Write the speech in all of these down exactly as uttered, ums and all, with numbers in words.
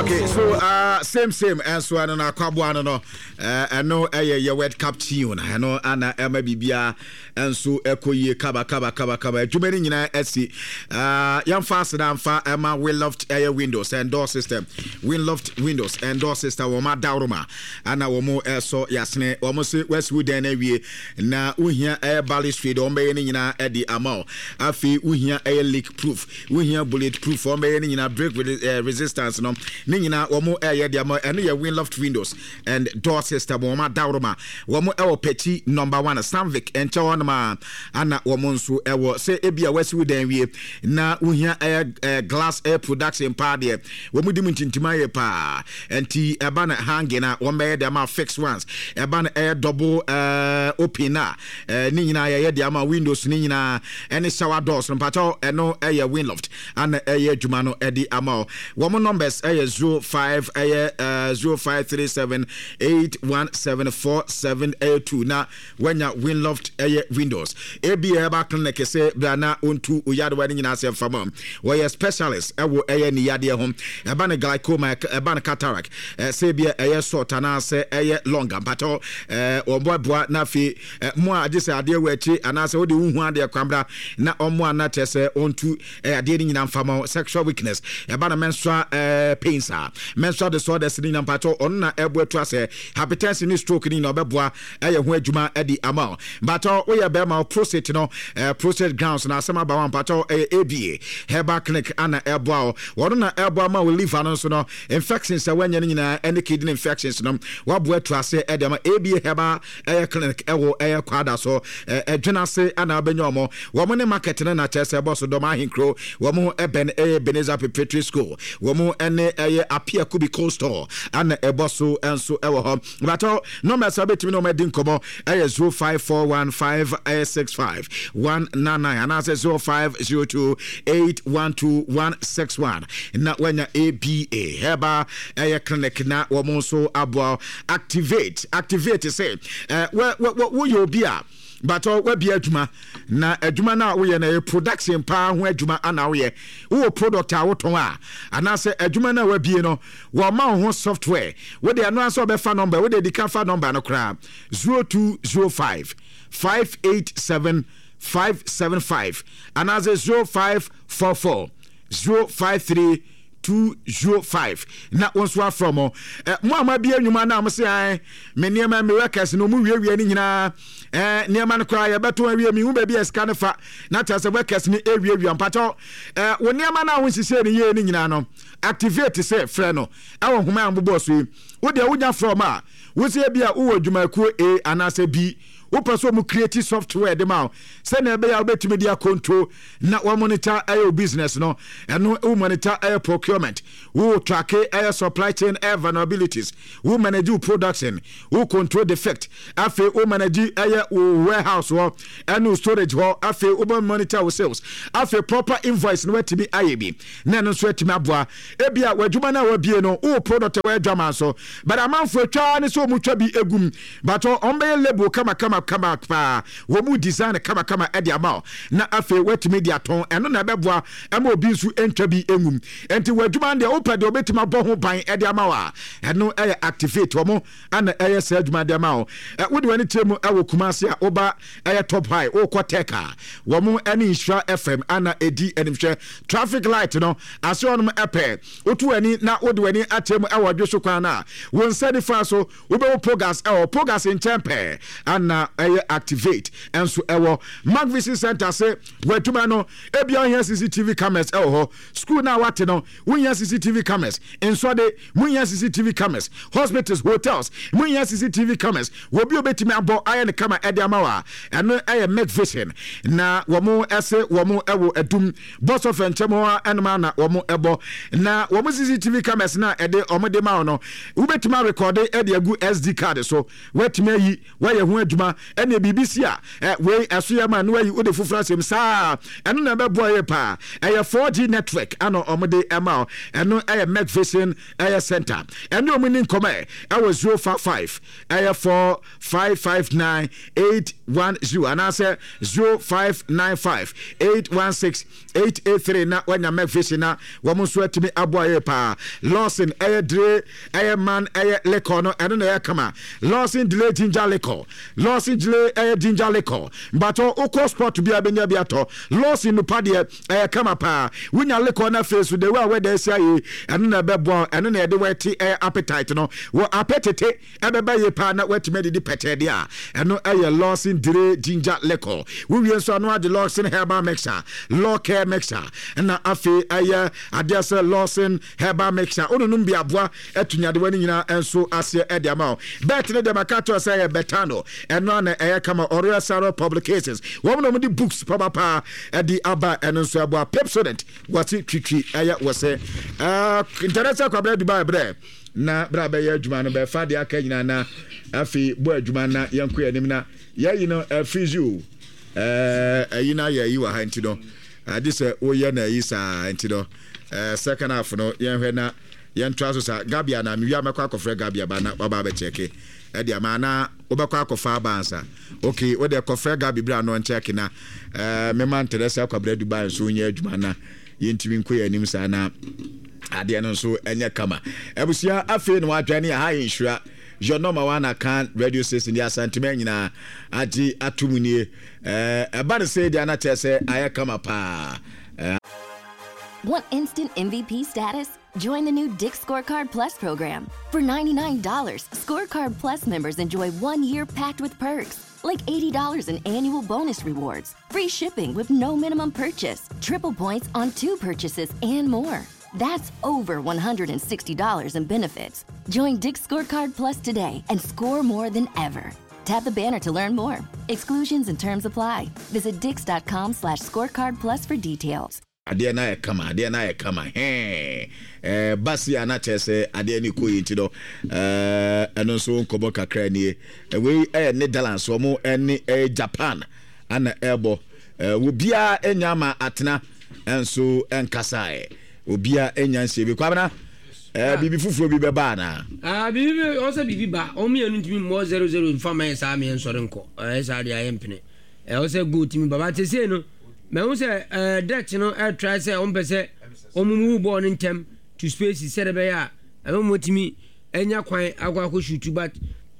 Okay, so uh same same and so I na kwabo no uh I know eh your World Cup tune I know ana Emma Bibia and so ekoye kaba kaba kaba kaba jumeni nyina esi uh yam fast na fa Emma we loved air windows and door system we loved windows and door system wo ma dawroma ana wo mo eso yasne wo mo se Westwood na wie na uhia air ballast feed o mbe ni nyina e di amount afi uhia air leak proof uhia bullet proof o mbe ni nyina break resistance no ni nyina wo mo air di amount eno ye win loft windows and door system wo ma dawroma wo mo e wo pechi number one Samvic enche won ma ana wo mo nso e wo se ebia Westwood na wie na uhia air glass air production pa de wo mu dim ntintima ye pa enti eba na hangina wo mbe de ma fix ones eba na air double uh open na ni nyina ye de ama windows ni nyina any shower doors no pato eno air win loft and air adwuma no e di ama wo mo numbers air zero five air zero five three seven eight one seven four seven eight two na wenya win loft air windows ebi eba clinic say brana ontu oyadwa ni nyina se fama wo ye specialist ewo air ni yade ho eba na glaucoma eba na cataract say bia air short na say air longer pato eh oboboa na fi mo a gese ade wachi ana say odi hu ade kwambra na omo ana tese ontu ade ni nyina fama sexual weakness eba na menstrual pains a menstrual disorders ni nyina pato on na ebo to ase hypertension ni stroke ni na obeboa aye ho adwuma edi ama pato we ye be ma prostate no prostate grounds na asema ba wan pato A B A herbal clinic ana ebo won na ebo ma we liver no so no infections a wanya ni nyina any kidney infections no wabo to ase edi ama A B A herbal air clinic ewo air kwada so edwena se ana abenyo mo wo mo ne market na na chese boss do ma hinkro wo mo eben e Beneza Preparatory School wo mo ene eye Apia Kubi Cold Store ana eboso enso ewo ho bato no mesa betimi no medin komo eye zero five four one five six five one nine nine ana se zero five zero two eight one two one six one na wenya A B A heba eye clinic na wo mo so abo activate activate say eh we we yo bia but we be adwuma na adwuma na wo ye na production pa ho adwuma ana wo ye wo product a wo ton a ana se adwuma na we bie no wo ma ho software we dey no answer be fa number we dey dika fa number no kra zero two zero five five eight seven five seven five ana se zero five four four zero five three two zero five na onso from mo ama bia nwuma na am se ai me niam me workers no mu wie wie ni nyina eh niam no kra ya beto wie mi hu ba bia ska ne fa na ta se workers ni e wie wie ampato eh wo niam na wo sise ni ye ni nyina no activate se frɛ no awo homa ambobo so yi wo de wo nya from a wo se bia wo adwuma ku A anase B wo person mu create software de ma se na be ya obetimi dia control na wo monitor ayo business no eno wo monitor ayo procurement wo track ayo supply chain ayo vulnerabilities wo manage production wo control defect afi wo manage ayo warehouse wo eno storage wo afi wo monitor wo sales afi proper invoice no wetimi ayebi na no so wetimi aboa ebia wadwuma na wa bie no wo product wa adwama so but amanfo twa ne so mu twa bi egum but on be label kama kama kama pa wo mu design kama kama edi ama na afi wetimi dia ton eno na beboa ema obi nsu entwa bi engum enti wadwuma de opede obetima bɔ ho ban edi ama wa eno eye activate wo mo ana eye sa adwuma de ama wo wo de wani temu awo kumase a oba eye top high wo koteka wo mo eni Insura F M ana edi enimhwe traffic light no ase onum epe otu ani na wo de wani atemu awo dwo so kwan na wo nsadi fa so wo be wo progress e progress in tempe ana eye activate enso ewo Magvisi Center say wetuma no ebia here C C T V cameras e ho school na wate no wunya C C T V cameras enso de munya C C T V cameras hospitals hotels munya C C T V cameras wo bi obetimi abo aye ne camera e de amawa eno eye Magvision na wo mo ese wo mo ewo edum boss of enchemo enema na wo mo ebo na wo mo C C T V cameras na e de omode ma no wo betimi record e de agu S D card so wetimi yi wa ye ho adwuma ene B B C a we aso ya ma no ayi wo de fufura sem saa eno na be boy pa eye four G network ano omode ema eno eye McVision eye center eno omuni nkoma e was zero five five eye four five five nine eight one zero and I say zero five nine five eight one six eight eight three na wanya McVision na wo mo so atimi aboye pa Lawson eye dre eye man eye liquor no eno na eye kama Lawson delay ginger liquor Lawson delay eye ginger liquor but o sport to be abenya biato Lawson no pade eye kama pa wunya liquor na face the way where they say eno na bebo eno na de weti eye appetite no wo appetite ebeba ye pa na weti medi di pete dia eno eye Lawson delay ginger liquor we we so no ade Lawson herbal mixer law care mixer na afi eye ade say Lawson herbal mixer onu num bia boa etunya de wani nyina enso ase e dia ma bet ne de makato say betano eno na eye kama Oriya Saro publications wo no di books papa pa e di aba eno so aboa Pepsodent wati twitwi eye wo say uh interest kwabra Dubai bre na bra be ya adwuma no be fa de aka nyina na afi bo adwuma na yanko yanim na ya yi no afizu eh ayi na ya yi wa ha ntido ade se wo ye na yi sa ntido eh second half no yen hwe na yen twa so sa Gabia na miwia mekwa akofre Gabia ba na baba be cheke e dia ma na obekwa akofa abansa okay we de akofre Gabia bra no cheke na eh me man Teresa akwabra Dubai so nya adwuma na yentimi nko yanim sa na ade no so enye kama ebusia afi no adwane ha insura your number one account radio station ya sentiment nyina ati atumunie eh eba de say dia na chese aye kama pa. Want instant M V P status? Join the new Dick's Scorecard Plus program. For ninety-nine dollars, Scorecard Plus members enjoy one year packed with perks, like eighty dollars in annual bonus rewards, free shipping with no minimum purchase, triple points on two purchases, and more. That's over one hundred sixty dollars in benefits. Join Dick's Scorecard Plus today and score more than ever. Tap the banner to learn more. Exclusions and terms apply. Visit dix.com slash scorecard plus for details. Ade na e kama, ade na e kama. He. Eh basi ana chese ade ni ko yinti do. Eh eno so nkobo kakra ni. We eh Netherlands wo mo eni eh Japan ana ebo. Eh wo bia enyama atena enso enkasa e. Obia enyanse bi kwabena eh bibi fufuo bi beba na ah bibi o se bibi ba o mi enu ntimi mo zero zero informa sa mi ensore nko eh sa dia yempene eh o se go timi baba te se no me hu se eh dutch no eh try se o mpese o mumu bo no ntem to space se de be ya e mo timi enya kwan akwa ko shoot but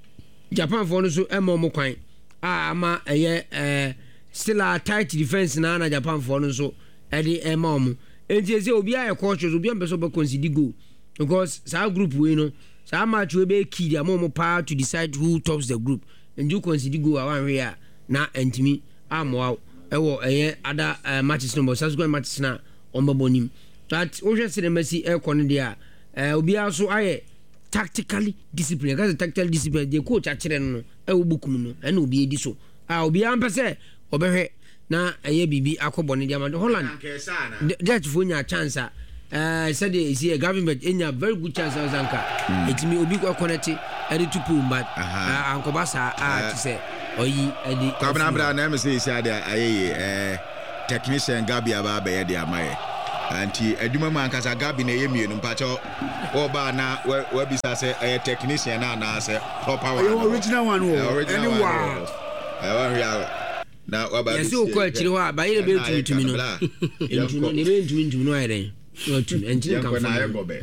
Japan for no so e mo mo kwan ah ama eh eh still a tight defense na na Japan for no so e di e mo mo enti say obi aye coaches obi am person be consider go because sa group we no sa match we be key their mom power to decide who tops the group and you consider go awan here na entimi amwa ewo eye other uh, matches no subsequent matches na ombonim that o just say Messi e kon dia eh obi aso aye tactically discipline because tactical discipline the coach a kire no e wo bukum no e na obi edi so ah obi am pese obehwe na eye bibi akobone dia ma Holland that for nya chance eh said they see a government enya very good chance as anka etimi obi ko connect e dey to pull but ankoba sa ah to say oyi e dey kwabena bra na me say say dia aye eh technician Gabia ba be dia amaye anti aduma man kasa Gabi na yemienu mpacho oba na we bisa say eh technician na na say proper one original one anyone eh one real na waba yes o ko akiri wa ba yire be tumutumi no entunu ne be ntumi ntumi no ayre no tum entini kan fa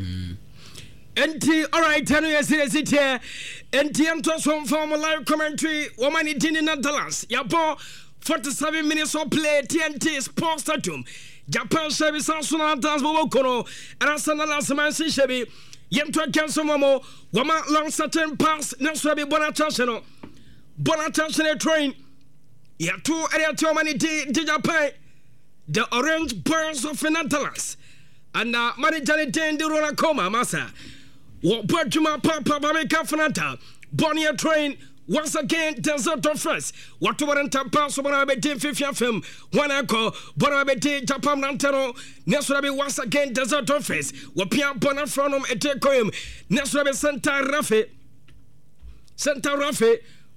enti all right tanu yes yes here enti anto so from live commentary woman in Netherlands yabo forty-seven minutes of play T N T Sports Stadium Japan service national dance bobo kono arasana last man si shebi yemto kanso momo wama long certain pass na so be bona chance no bona chance na train ya two area to many di Japan the Orange Burns of Netherlands and uh manager ten di rola coma masa what Portuma papa America Fanata Bonnie train once again desert of first what warrant pass over be fifty F M one echo bona be Japan Nantero next be once again desert of first what pia bona from etekoyem next be Santa Rafe Santa Rafe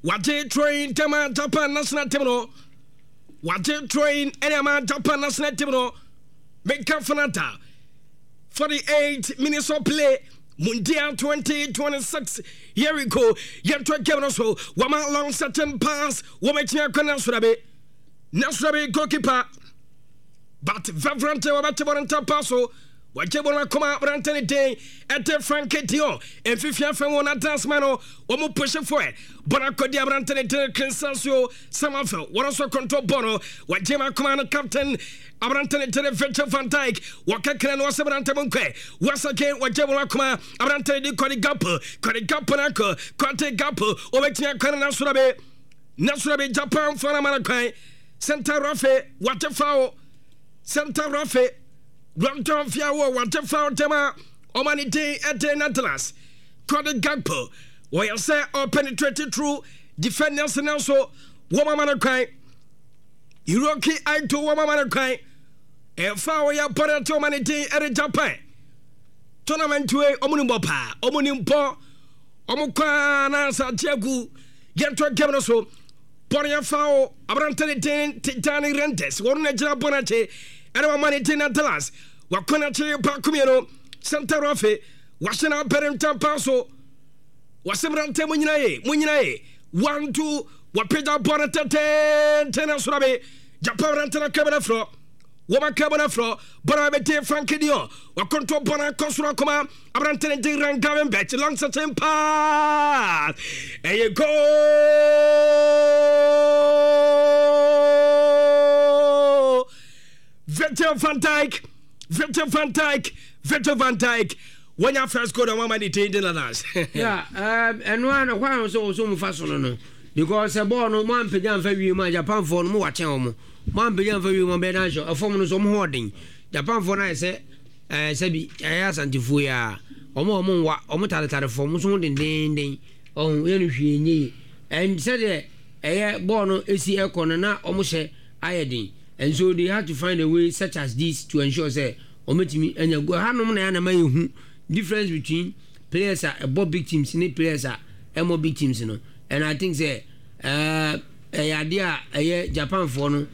waje train tema Japan national team no waje train enema Japan national team no Meka Fanata forty-eight minutes of play Mundial twenty twenty-six. Here we go. Yet to give us so one long certain pass. Woman here can Nasrabe. Nasrabe goalkeeper. But Vavrante Wabatabon Paso. Wajabona come out Brantany Day at the Frankie Dio. And Fifia from one dance mano. One more push for it. Bonacodia Brantany Consenso. Summerfield. One also control Bono. Wajama commander captain. Abrantany Virgil van Dijk. Waka Kran was a Brantamunque. Once again, Wajabona Kuma. Abrantany Cody Gapo. Cody Gapanako. Conte Gapo. Ovetia Kran Nasurabe. Nasurabe Japan for Amanakai. Santa Rafe. Waterfowl. Santa Rafe. Granton Fiawo, Waterfowl Tema, Omanite at the Nathalas, Corded Gagpo, where you say or penetrated through defenders and also Womamanakai, Hiroki Aito Womamanakai, and Fowl Yapana Tomanite at Japan. Tournament to a Omunimbopa, Omunimpo, Omukana Santiago, get to a Gamanoso, Poria Fowl, Abrantane Titani Rentes, one Naja Bonate. And our money ten at the last. Wakona Chile Pacumino, Santa Rafe, Washington Parental Paso, Wasabrante Muninae, Muninae, one, two, Wapeda Bonata ten, ten Surabe, Japan Rantana Cabana Flo, Wama Cabana Flo, Bonabete Frankie Dio, Wakonto Bona Cosura Coma, Abrantane de Rangaven Bet, long certain pass. And you go. Virgil van Dijk, Virgil van Dijk, Virgil van Dijk. When you first go to one man, it ain't in the last. Yeah, um, and one one so so fast no, because a born no man pejan for you, my Japan for no watch home. Man pejan for you, my benanjo, a form of some hoarding. Japan for I say, eh, Sebi, I ask Antifuya, or more moon, or motata for Musun ding ding, on any and said, eh, born is the aircon and not almost say, iodine. And so they had to find a way such as this to ensure say ometimi and you go hanom na na mayu difference between players are above big teams and players are more big teams, you know. And I think say uh a idea a Japan for no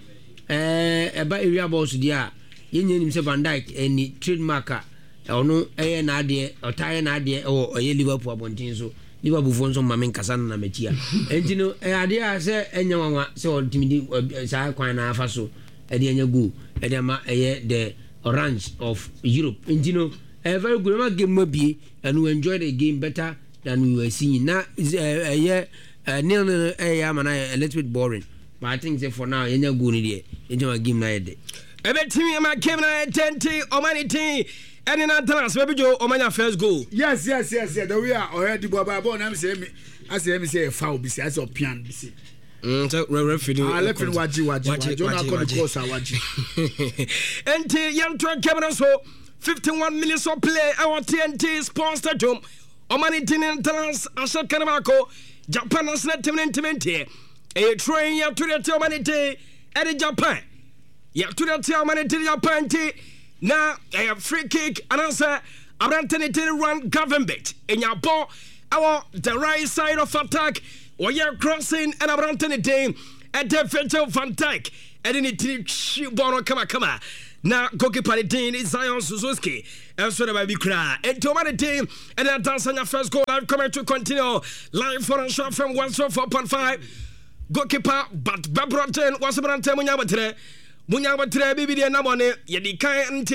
eh about area balls there yen himself Van Dijk any trademarker or no eh na ade or tie na ade or a Liverpool abontin so Liverpool for some mamen kasana na metia and you know eh idea say enyawa say ultimate say kwan na afa so Edianya go, Edema, the orange of Europe. And you know, a very good game will be, and we enjoy the game better than we were seeing. Now, is a year, a nil, a am and I a little bit boring. But I think that for now, you're good idea. Enjoy a game night. A bit team, my camera, ten T, or money tea, and in advance, maybe Joe, or my first goal. Yes, yes, yes, yes. We are already Baba Bon. I'm saying, I say, me say a foul, besides or piano. Mm, so referee. Ah, let me watch you, watch you, watch you. Don't call the course, I watch you. N T young track camera so fifty-one minutes of play. Our T N T Sports Stadium. Omani Tinin Trans Asha Kanamako. Japan national team intimate. A train ya to the Omanite at Japan. Ya to the Omanite Japan T. Now a free kick and answer. Abrantany run government in your ball. Our the right side of attack. Or you're crossing and Abrantany team at the Virgil van Dijk. And then it Bono Kama Kama. Now, goalkeeper team is Zion Suzuki. And so the baby cry. And to my team, and then dance on your first goal. I'm coming to continue. Live for a shot from one four point five. Goalkeeper, but Babronten was Abrantany Munyabatre. Munyabatre, baby, the number one. Yedikai and